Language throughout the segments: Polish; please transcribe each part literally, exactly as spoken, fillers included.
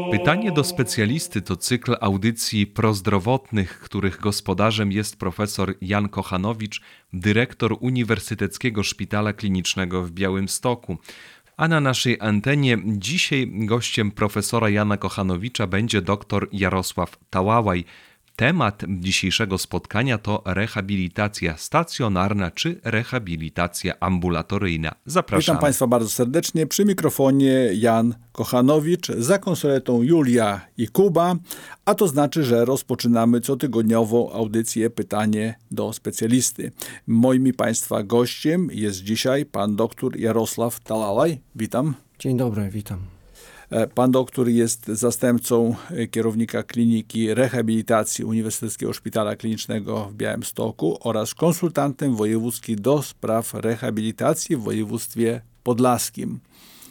Pytanie do specjalisty to cykl audycji prozdrowotnych, których gospodarzem jest profesor Jan Kochanowicz, dyrektor Uniwersyteckiego Szpitala Klinicznego w Białymstoku. A na naszej antenie dzisiaj gościem profesora Jana Kochanowicza będzie dr Jarosław Tałałaj. Temat dzisiejszego spotkania to rehabilitacja stacjonarna czy rehabilitacja ambulatoryjna. Zapraszam. Witam Państwa bardzo serdecznie. Przy mikrofonie Jan Kochanowicz, za konsoletą Julia i Kuba, a to znaczy, że rozpoczynamy cotygodniową audycję Pytanie do specjalisty. Moim i Państwa gościem jest dzisiaj pan dr Jarosław Tałałaj. Witam. Dzień dobry, witam. Pan doktor jest zastępcą kierownika Kliniki Rehabilitacji Uniwersyteckiego Szpitala Klinicznego w Białymstoku oraz konsultantem wojewódzkim do spraw rehabilitacji w województwie podlaskim.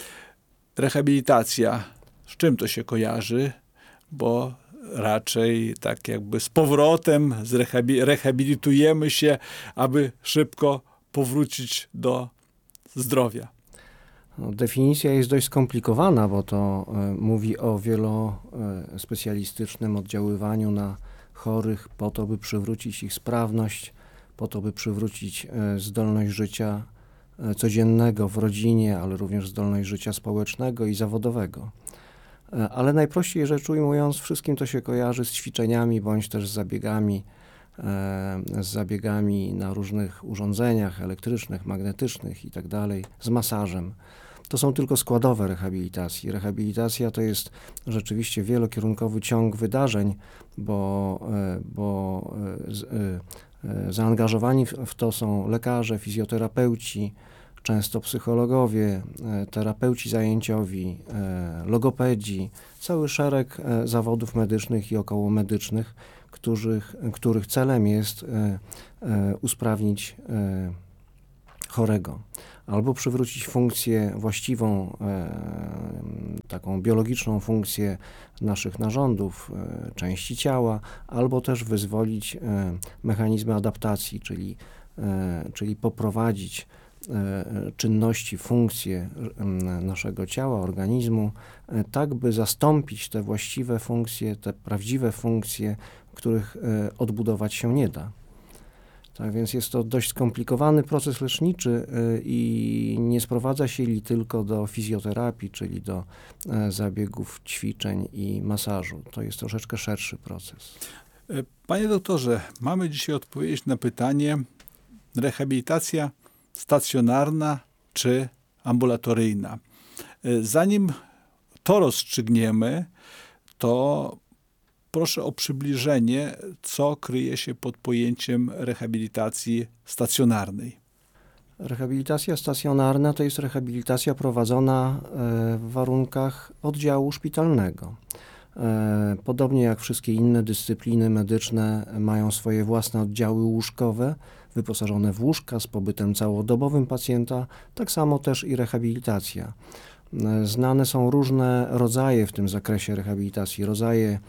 Rehabilitacja, z czym to się kojarzy? Bo raczej tak jakby z powrotem zrehabi- rehabilitujemy się, aby szybko powrócić do zdrowia. No, definicja jest dość skomplikowana, bo to y, mówi o wielospecjalistycznym oddziaływaniu na chorych po to, by przywrócić ich sprawność, po to, by przywrócić y, zdolność życia y, codziennego w rodzinie, ale również zdolność życia społecznego i zawodowego. Y, ale najprościej rzecz ujmując, wszystkim to się kojarzy z ćwiczeniami bądź też z zabiegami, y, z zabiegami na różnych urządzeniach elektrycznych, magnetycznych i tak dalej, z masażem. To są tylko składowe rehabilitacji. Rehabilitacja to jest rzeczywiście wielokierunkowy ciąg wydarzeń, bo, bo z, zaangażowani w to są lekarze, fizjoterapeuci, często psychologowie, terapeuci zajęciowi, logopedzi, cały szereg zawodów medycznych i okołomedycznych, których, których celem jest usprawnić chorego. Albo przywrócić funkcję właściwą, e, taką biologiczną funkcję naszych narządów, e, części ciała, albo też wyzwolić e, mechanizmy adaptacji, czyli, e, czyli poprowadzić e, czynności, funkcje e, naszego ciała, organizmu, e, tak by zastąpić te właściwe funkcje, te prawdziwe funkcje, których e, odbudować się nie da. Tak więc jest to dość skomplikowany proces leczniczy y, i nie sprowadza się li tylko do fizjoterapii, czyli do y, zabiegów, ćwiczeń i masażu. To jest troszeczkę szerszy proces. Panie doktorze, mamy dzisiaj odpowiedzieć na pytanie: rehabilitacja stacjonarna czy ambulatoryjna? Zanim to rozstrzygniemy, to proszę o przybliżenie, co kryje się pod pojęciem rehabilitacji stacjonarnej. Rehabilitacja stacjonarna to jest rehabilitacja prowadzona w warunkach oddziału szpitalnego. Podobnie jak wszystkie inne dyscypliny medyczne mają swoje własne oddziały łóżkowe, wyposażone w łóżka z pobytem całodobowym pacjenta, tak samo też i rehabilitacja. Znane są różne rodzaje w tym zakresie rehabilitacji, rodzaje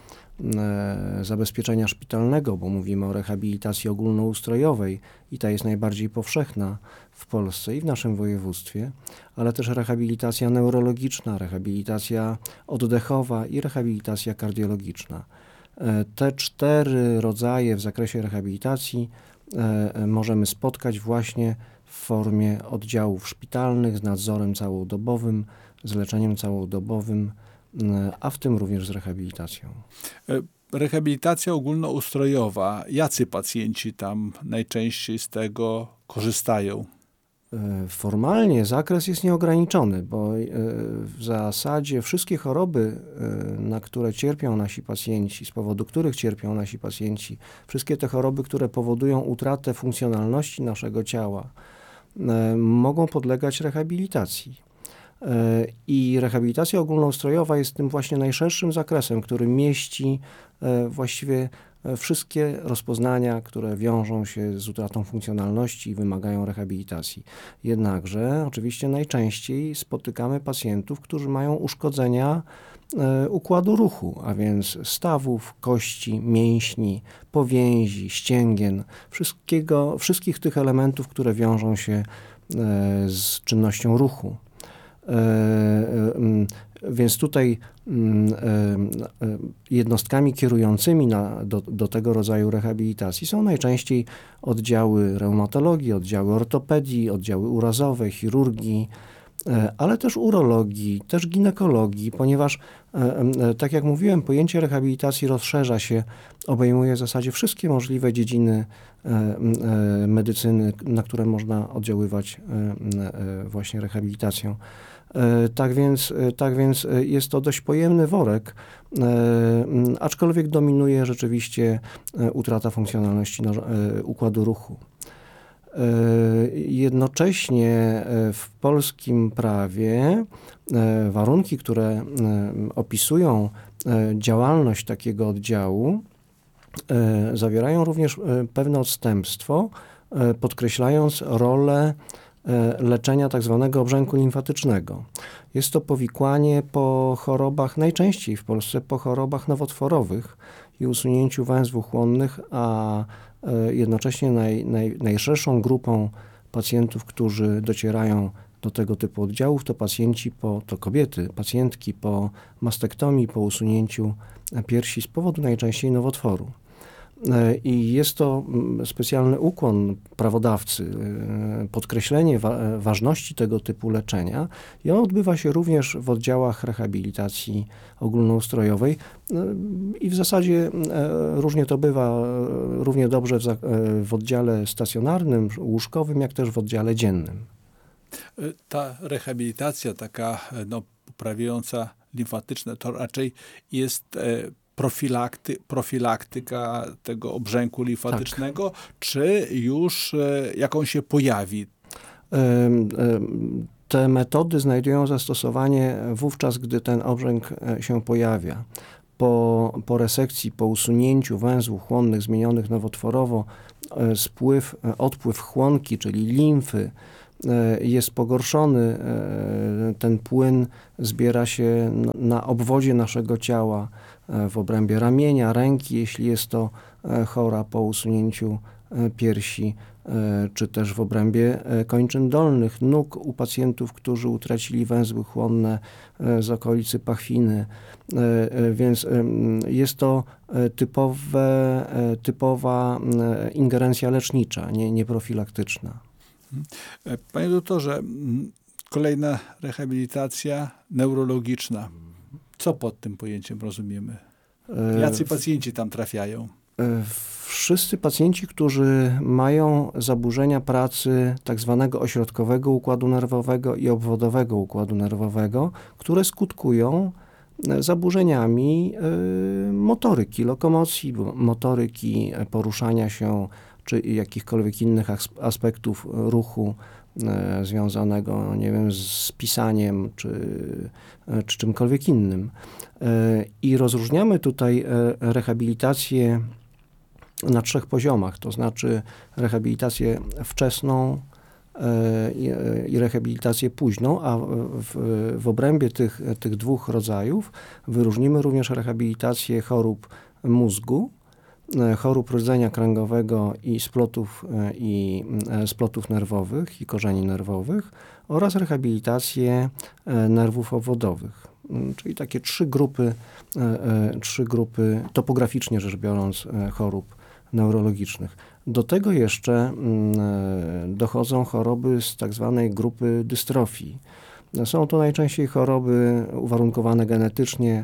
e, zabezpieczenia szpitalnego, bo mówimy o rehabilitacji ogólnoustrojowej i ta jest najbardziej powszechna w Polsce i w naszym województwie, ale też rehabilitacja neurologiczna, rehabilitacja oddechowa i rehabilitacja kardiologiczna. E, te cztery rodzaje w zakresie rehabilitacji e, możemy spotkać właśnie w formie oddziałów szpitalnych z nadzorem całodobowym, z leczeniem całodobowym, a w tym również z rehabilitacją. Rehabilitacja ogólnoustrojowa. Jacy pacjenci tam najczęściej z tego korzystają? Formalnie zakres jest nieograniczony, bo w zasadzie wszystkie choroby, na które cierpią nasi pacjenci, z powodu których cierpią nasi pacjenci, wszystkie te choroby, które powodują utratę funkcjonalności naszego ciała, mogą podlegać rehabilitacji. I rehabilitacja ogólnoustrojowa jest tym właśnie najszerszym zakresem, który mieści właściwie wszystkie rozpoznania, które wiążą się z utratą funkcjonalności i wymagają rehabilitacji. Jednakże oczywiście najczęściej spotykamy pacjentów, którzy mają uszkodzenia układu ruchu, a więc stawów, kości, mięśni, powięzi, ścięgien, wszystkiego, wszystkich tych elementów, które wiążą się z czynnością ruchu. Więc tutaj jednostkami kierującymi na, do, do tego rodzaju rehabilitacji są najczęściej oddziały reumatologii, oddziały ortopedii, oddziały urazowe, chirurgii, ale też urologii, też ginekologii, ponieważ, tak jak mówiłem, pojęcie rehabilitacji rozszerza się, obejmuje w zasadzie wszystkie możliwe dziedziny medycyny, na które można oddziaływać właśnie rehabilitacją. Tak więc, tak więc jest to dość pojemny worek, aczkolwiek dominuje rzeczywiście utrata funkcjonalności układu ruchu. Jednocześnie w polskim prawie warunki, które opisują działalność takiego oddziału, zawierają również pewne odstępstwo, podkreślając rolę leczenia tak zwanego obrzęku limfatycznego. Jest to powikłanie po chorobach, najczęściej w Polsce po chorobach nowotworowych i usunięciu węzłów chłonnych, a jednocześnie naj, naj, najszerszą grupą pacjentów, którzy docierają do tego typu oddziałów, to pacjenci, po, to kobiety, pacjentki po mastektomii, po usunięciu piersi z powodu najczęściej nowotworu. I jest to specjalny ukłon prawodawcy, podkreślenie wa- ważności tego typu leczenia i on odbywa się również w oddziałach rehabilitacji ogólnoustrojowej i w zasadzie różnie to bywa, równie dobrze w, za- w oddziale stacjonarnym, łóżkowym, jak też w oddziale dziennym. Ta rehabilitacja taka no, poprawiająca limfatyczne to raczej jest e, profilakty, profilaktyka tego obrzęku limfatycznego, tak. Czy już e, jak on się pojawi? Te metody znajdują zastosowanie wówczas, gdy ten obrzęk się pojawia. Po, po resekcji, po usunięciu węzłów chłonnych zmienionych nowotworowo, spływ, odpływ chłonki, czyli limfy, jest pogorszony, ten płyn zbiera się na obwodzie naszego ciała, w obrębie ramienia, ręki, jeśli jest to chora po usunięciu piersi, czy też w obrębie kończyn dolnych, nóg u pacjentów, którzy utracili węzły chłonne z okolicy pachwiny. Więc jest to typowe, typowa ingerencja lecznicza, nie, nie profilaktyczna. Panie doktorze, kolejna rehabilitacja neurologiczna. Co pod tym pojęciem rozumiemy? Jacy pacjenci tam trafiają? Wszyscy pacjenci, którzy mają zaburzenia pracy tak zwanego ośrodkowego układu nerwowego i obwodowego układu nerwowego, które skutkują zaburzeniami motoryki, lokomocji, motoryki, poruszania się, czy jakichkolwiek innych aspektów ruchu e, związanego, nie wiem, z pisaniem, czy, czy czymkolwiek innym. E, I rozróżniamy tutaj rehabilitację na trzech poziomach, to znaczy rehabilitację wczesną e, i, i rehabilitację późną, a w, w obrębie tych, tych dwóch rodzajów wyróżnimy również rehabilitację chorób mózgu, chorób rdzenia kręgowego i splotów, i splotów nerwowych i korzeni nerwowych oraz rehabilitację nerwów obwodowych. Czyli takie trzy grupy, trzy grupy topograficznie rzecz biorąc chorób neurologicznych. Do tego jeszcze dochodzą choroby z tak zwanej grupy dystrofii. Są to najczęściej choroby uwarunkowane genetycznie.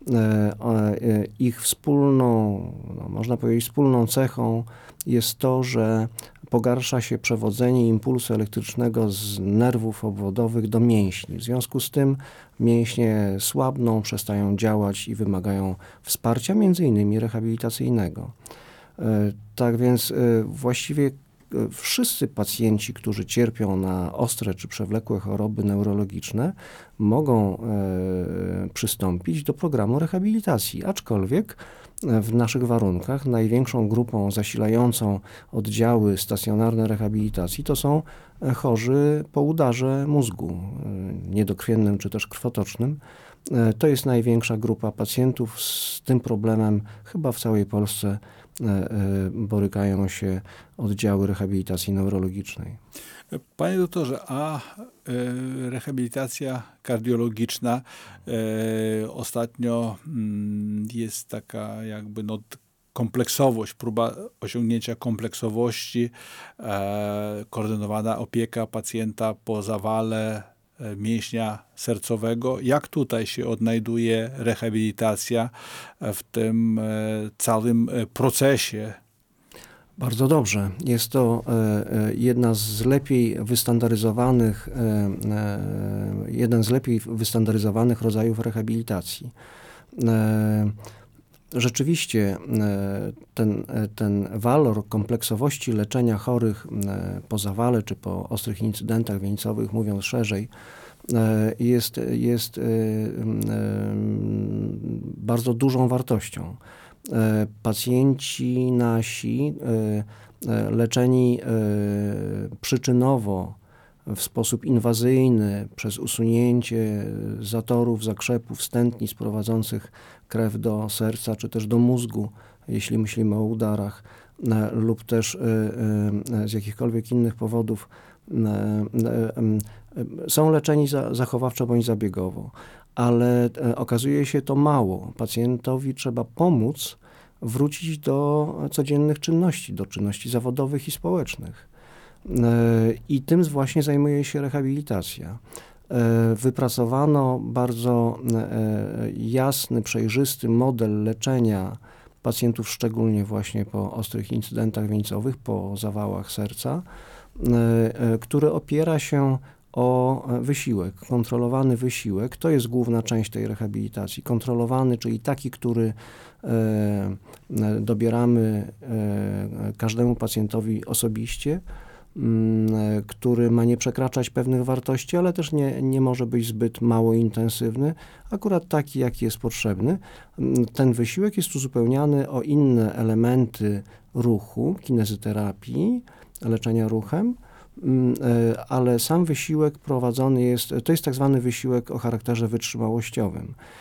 Ich wspólną, no można powiedzieć wspólną cechą jest to, że pogarsza się przewodzenie impulsu elektrycznego z nerwów obwodowych do mięśni. W związku z tym mięśnie słabną, przestają działać i wymagają wsparcia, między innymi rehabilitacyjnego. Tak więc właściwie wszyscy pacjenci, którzy cierpią na ostre czy przewlekłe choroby neurologiczne, mogą e, przystąpić do programu rehabilitacji, aczkolwiek w naszych warunkach największą grupą zasilającą oddziały stacjonarne rehabilitacji to są chorzy po udarze mózgu niedokrwiennym czy też krwotocznym. To jest największa grupa pacjentów z tym problemem chyba w całej Polsce borykają się oddziały rehabilitacji neurologicznej. Panie doktorze, a e, rehabilitacja kardiologiczna e, ostatnio mm, jest taka jakby no, kompleksowość, próba osiągnięcia kompleksowości, e, koordynowana opieka pacjenta po zawale e, mięśnia sercowego. Jak tutaj się odnajduje rehabilitacja w tym e, całym e, procesie? Bardzo dobrze. Jest to e, jedna z lepiej wystandaryzowanych, e, e, jeden z lepiej wystandaryzowanych rodzajów rehabilitacji. E, Rzeczywiście e, ten, e, ten walor kompleksowości leczenia chorych e, po zawale czy po ostrych incydentach wieńcowych, mówiąc szerzej, e, jest, jest e, e, bardzo dużą wartością. E, Pacjenci nasi e, e, leczeni e, przyczynowo w sposób inwazyjny przez usunięcie zatorów, zakrzepów, stętnic prowadzących krew do serca czy też do mózgu, jeśli myślimy o udarach, e, lub też e, e, z jakichkolwiek innych powodów e, e, e, są leczeni za, zachowawczo bądź zabiegowo. Ale e, okazuje się to mało. Pacjentowi trzeba pomóc wrócić do codziennych czynności, do czynności zawodowych i społecznych. I tym właśnie zajmuje się rehabilitacja. Wypracowano bardzo jasny, przejrzysty model leczenia pacjentów, szczególnie właśnie po ostrych incydentach wieńcowych, po zawałach serca, który opiera się o wysiłek, kontrolowany wysiłek. To jest główna część tej rehabilitacji. Kontrolowany, czyli taki, który e, dobieramy e, każdemu pacjentowi osobiście, który ma nie przekraczać pewnych wartości, ale też nie, nie może być zbyt mało intensywny, akurat taki, jaki jest potrzebny. Ten wysiłek jest uzupełniany o inne elementy ruchu, kinezyterapii, leczenia ruchem, ale sam wysiłek prowadzony jest, to jest tak zwany wysiłek o charakterze wytrzymałościowym.